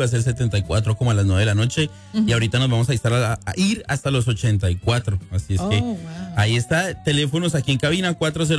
va a ser 74 como a las 9 de la noche. Y ahorita nos vamos a ir hasta los 84. Así es que wow. ahí está. Teléfonos aquí en cabina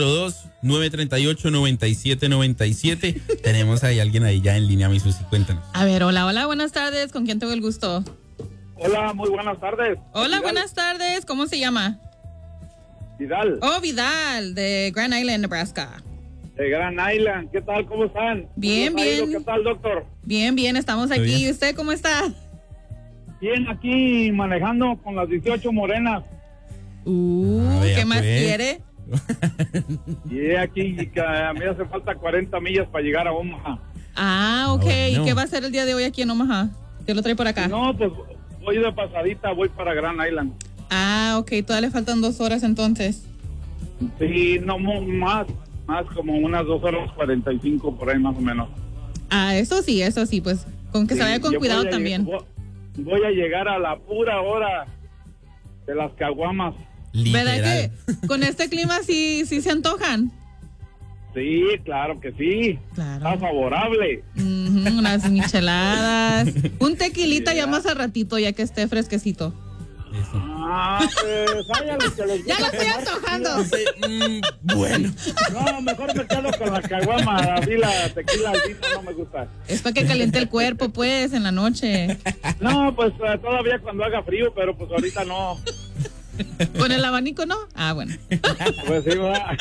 402-938-9797. Tenemos ahí alguien ahí ya en línea, mi Susi, cuéntanos. A ver, hola, buenas tardes. ¿Con quién tengo el gusto? Hola, muy buenas tardes. Hola, Vidal. buenas tardes. ¿Cómo se llama? Vidal, Oh, Vidal, de Grand Island, Nebraska. de Grand Island. ¿Qué tal? ¿Cómo están? Bien, ¿Cómo les ha ido? bien. ¿Qué tal, doctor? Bien, estamos ¿Todo aquí. bien? ¿Y usted cómo está? Bien, aquí manejando con las 18 morenas. vea, ¿Qué más pues. quiere? Y aquí que a mí hace falta 40 millas para llegar a Omaha. Ok. bueno. ¿Y qué va a hacer el día de hoy aquí en Omaha? ¿Qué lo trae por acá? No, pues voy de pasadita, voy para Grand Island. Ok. Todavía le faltan 2 horas entonces. Sí, no, más como unas 2 horas 45 por ahí más o menos. Eso sí, pues con que se Sí, vaya con yo cuidado voy a también. Voy a llegar a la pura hora de las caguamas. ¿Verdad Literal. que con este clima sí se antojan? Sí, claro que sí. Claro. Está favorable. Unas micheladas. Un tequilita Yeah. ya más a ratito, ya que esté fresquecito. Eso. Pues vaya lo que les Ya lo gusta estoy tomar antojando. Bueno. tequila. No, mejor me quedo con la caguama. A mí la tequila al vino no me gusta. Es para que caliente el cuerpo, pues, en la noche. No, pues todavía cuando haga frío, pero pues ahorita no. ¿Con el abanico no? Bueno. Pues sí, va.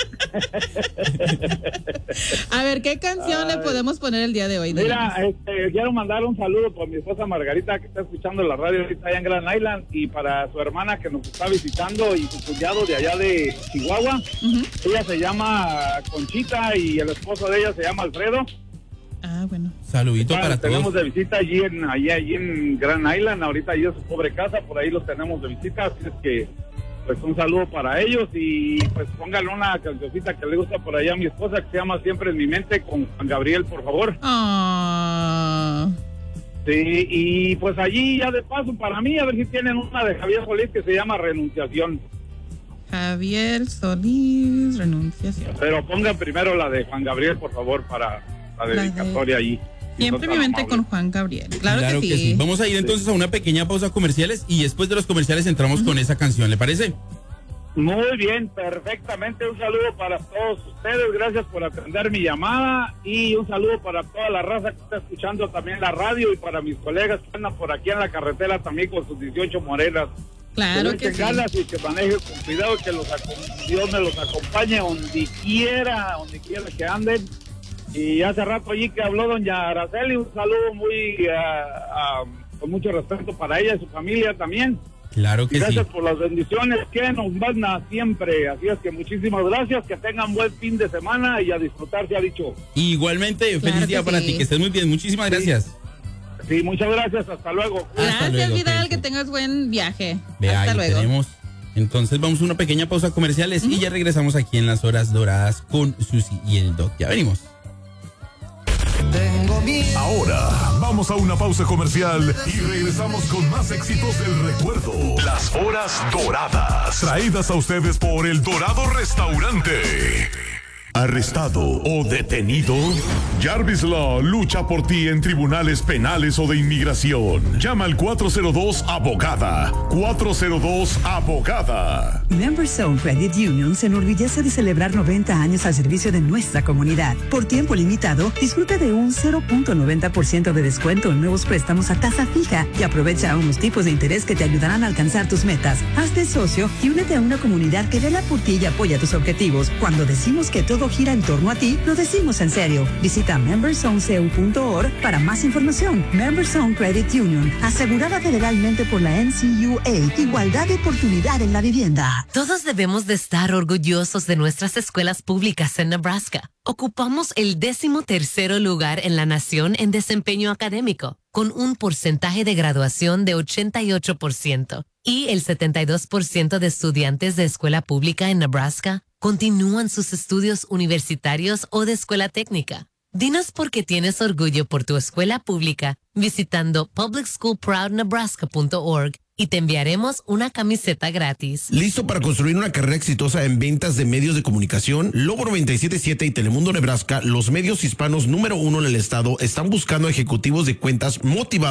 A ver, ¿qué canción le podemos poner el día de hoy? Mira, quiero mandar un saludo por mi esposa Margarita, que está escuchando la radio ahorita allá en Grand Island, y para su hermana que nos está visitando y su cuñado de allá de Chihuahua. Ella se llama Conchita y el esposo de ella se llama Alfredo. Bueno. Saludito para tenemos todos. de visita allí en Grand Island, ahorita allí en su pobre casa, por ahí los tenemos de visita, así es que pues un saludo para ellos y pues pónganle una cancioncita que le gusta por allá a mi esposa que se llama Siempre en mi mente con Juan Gabriel, por favor. Sí, y pues allí ya de paso para mí, a ver si tienen una de Javier Solís que se llama Renunciación. Javier Solís, Renunciación. Pero pongan primero la de Juan Gabriel, por favor, para la de- dedicatoria allí. Siempre mi mente con Juan Gabriel. Claro que sí. Vamos a ir entonces a una pequeña pausa comerciales y después de los comerciales entramos con esa canción, ¿le parece? Muy bien, perfectamente. Un saludo para todos ustedes. Gracias por atender mi llamada y un saludo para toda la raza que está escuchando también la radio y para mis colegas que andan por aquí en la carretera también con sus 18 morenas. Claro le que echen sí. ganas y que manejen con cuidado, que Dios me los acompañe donde quiera que anden. Y hace rato allí que habló doña Araceli, un saludo muy con mucho respeto para ella y su familia también. Claro que Gracias sí. por las bendiciones que nos mandan siempre. Así es que muchísimas gracias, que tengan buen fin de semana y a disfrutar, se ha dicho. Igualmente, Claro feliz que día para sí. ti, que estés muy bien. Muchísimas gracias. Sí, muchas gracias, hasta luego. Hasta Gracias, luego, Vidal, Felipe. que tengas buen viaje. Vea, Hasta ahí luego. tenemos. Entonces vamos a una pequeña pausa comerciales y ya regresamos aquí en las horas doradas con Susi y el Doc. Ya venimos. Ahora vamos a una pausa comercial y regresamos con más éxitos del recuerdo. Las horas doradas. Traídas a ustedes por El Dorado Restaurante. ¿Arrestado o detenido? Jarvis Law lucha por ti en tribunales penales o de inmigración. Llama al 402-ABOGADA. 402-ABOGADA. Memberzone Credit Union se enorgullece de celebrar 90 años al servicio de nuestra comunidad. Por tiempo limitado, disfruta de un 0.90% de descuento en nuevos préstamos a tasa fija y aprovecha unos tipos de interés que te ayudarán a alcanzar tus metas. Hazte socio y únete a una comunidad que vela por ti y apoya tus objetivos. Cuando decimos que todo gira en torno a ti, lo decimos en serio. Visita memberzoneceu.org para más información. Memberzone Credit Union, asegurada federalmente por la NCUA. Igualdad de oportunidad en la vivienda. Todos debemos de estar orgullosos de nuestras escuelas públicas en Nebraska. Ocupamos el 13º lugar en la nación en desempeño académico, con un porcentaje de graduación de 88%. Y el 72% de estudiantes de escuela pública en Nebraska continúan sus estudios universitarios o de escuela técnica. Dinos por qué tienes orgullo por tu escuela pública visitando publicschoolproudnebraska.org y te enviaremos una camiseta gratis. ¿Listo para construir una carrera exitosa en ventas de medios de comunicación? Lobo 97.7 y Telemundo Nebraska, los medios hispanos número 1 en el estado, están buscando ejecutivos de cuentas motivados